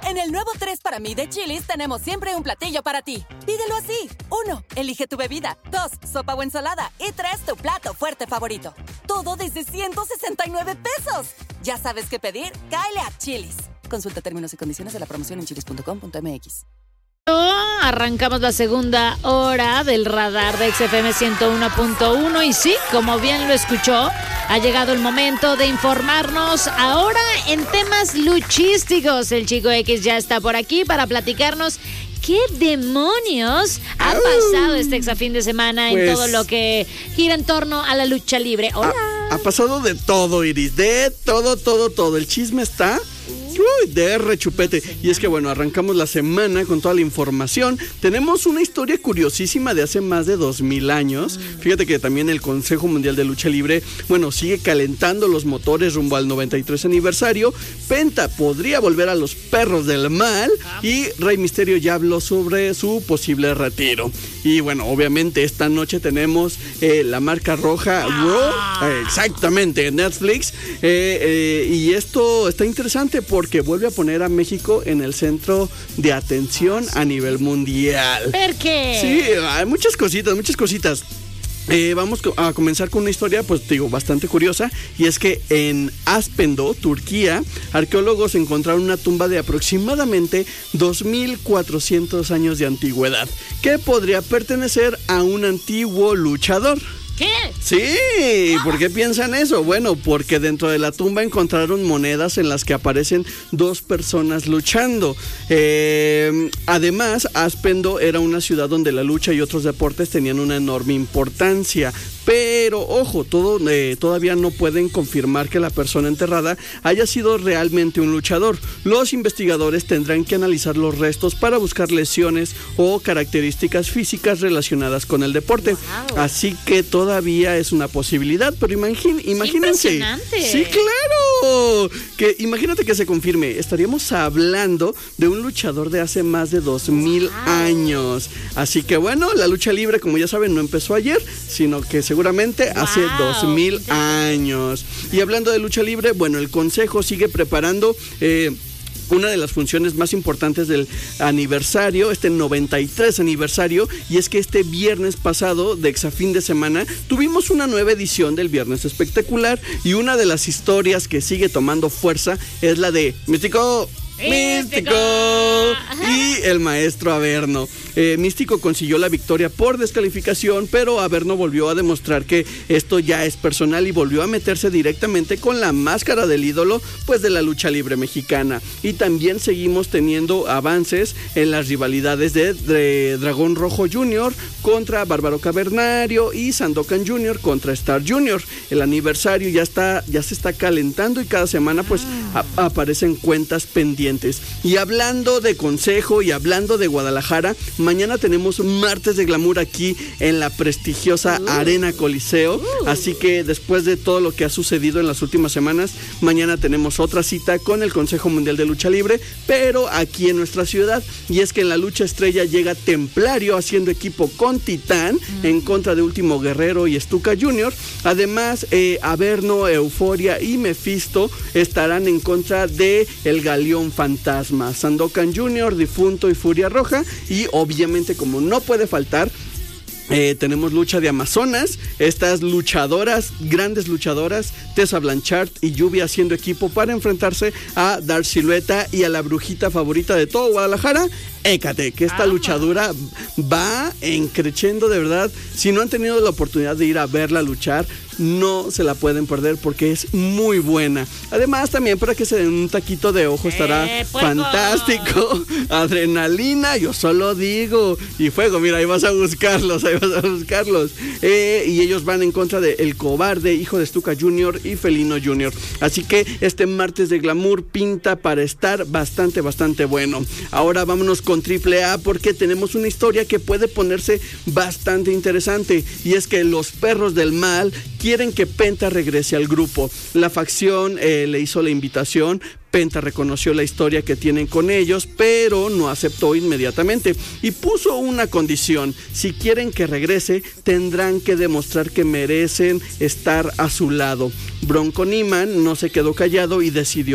En el nuevo 3 para mí de Chili's tenemos siempre un platillo para ti. Pídelo así. 1. Elige tu bebida. 2. Sopa o ensalada. Y 3. Tu plato fuerte favorito. Todo desde 169 pesos. Ya sabes qué pedir. Cáele a Chili's. Consulta términos y condiciones de la promoción en chilis.com.mx. Arrancamos la segunda hora del radar de XFM 101.1 y sí, como bien lo escuchó, ha llegado el momento de informarnos ahora en temas luchísticos. El Chico X ya está por aquí para platicarnos qué demonios ha pasado este fin de semana en todo lo que gira en torno a la lucha libre. Hola. Ha pasado de todo, Iris, de todo. El chisme está... de rechupete. Y es que bueno, arrancamos la semana con toda la información. Tenemos una historia curiosísima de hace más de 2000 años. Fíjate que también el Consejo Mundial de Lucha Libre, bueno, sigue calentando los motores rumbo al 93 aniversario. Penta podría volver a los perros del mal y Rey Mysterio ya habló sobre su posible retiro. Y bueno, obviamente esta noche tenemos la marca roja Raw, exactamente, en Netflix. Y esto está interesante porque vuelve a poner a México en el centro de atención a nivel mundial. ¿Por qué? Sí, hay muchas cositas. Vamos a comenzar con una historia, pues digo, bastante curiosa, y es que en Aspendo, Turquía, arqueólogos encontraron una tumba de aproximadamente 2400 años de antigüedad, que podría pertenecer a un antiguo luchador. ¿Qué? Sí, ¿por qué piensan eso? Bueno, porque dentro de la tumba encontraron monedas en las que aparecen dos personas luchando. Además, Aspendo era una ciudad donde la lucha y otros deportes tenían una enorme importancia. Pero, ojo, todavía no pueden confirmar que la persona enterrada haya sido realmente un luchador. Los investigadores tendrán que analizar los restos para buscar lesiones o características físicas relacionadas con el deporte. Wow. Así que todavía es una posibilidad, pero imagínense. Impresionante. Sí, claro. Imagínate que se confirme. Estaríamos hablando de un luchador de hace más de 2000 años. Así que bueno, la lucha libre, como ya saben, no empezó ayer, sino que seguramente hace 2000 años. Y hablando de lucha libre, bueno, el Consejo sigue preparando una de las funciones más importantes del aniversario, este 93 aniversario, y es que este viernes pasado, de fin de semana, tuvimos una nueva edición del Viernes Espectacular, y una de las historias que sigue tomando fuerza es la de Místico y el maestro Averno. Místico consiguió la victoria por descalificación, pero Averno volvió a demostrar que esto ya es personal y volvió a meterse directamente con la máscara del ídolo, pues, de la lucha libre mexicana. Y también seguimos teniendo avances en las rivalidades de Dragón Rojo Jr. contra Bárbaro Cavernario y Sandokan Jr. contra Star Jr. El aniversario ya se está calentando y cada semana pues aparecen cuentas pendientes. Y hablando de Consejo y hablando de Guadalajara, mañana tenemos Martes de Glamour aquí en la prestigiosa Arena Coliseo. Así que después de todo lo que ha sucedido en las últimas semanas, mañana tenemos otra cita con el Consejo Mundial de Lucha Libre, pero aquí en nuestra ciudad. Y es que en la lucha estrella llega Templario haciendo equipo con Titán en contra de Último Guerrero y Stuka Jr. Además, Averno, Euforia y Mephisto estarán en contra de el Galeón Fantasma, Sandokan Jr., Difunto y Furia Roja. Y obviamente, como no puede faltar, tenemos lucha de Amazonas. Estas luchadoras, grandes luchadoras, Tessa Blanchard y Lluvia haciendo equipo para enfrentarse a Dark Silueta y a la brujita favorita de todo Guadalajara, Hécate, que esta luchadora va encrechendo de verdad. Si no han tenido la oportunidad de ir a verla luchar, no se la pueden perder porque es muy buena. Además, también para que se den un taquito de ojo estará fantástico. Adrenalina, yo solo digo. Y Fuego, mira, ahí vas a buscarlos. Y ellos van en contra de El Cobarde, Hijo de Stuka Jr. y Felino Jr. Así que este Martes de Glamour pinta para estar bastante bueno. Ahora vámonos con AAA porque tenemos una historia que puede ponerse bastante interesante. Y es que los Perros del Mal quieren que Penta regrese al grupo. La facción le hizo la invitación. Penta reconoció la historia que tienen con ellos, pero no aceptó inmediatamente y puso una condición: si quieren que regrese, tendrán que demostrar que merecen estar a su lado. Bronco Niman no se quedó callado y decidió